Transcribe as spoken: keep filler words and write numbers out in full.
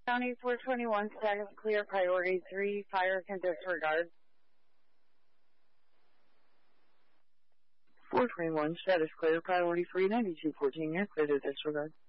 County four twenty-one, status clear, priority three, fire can disregard. four twenty-one, status clear, priority three, ninety-two fourteen, air clear to disregard.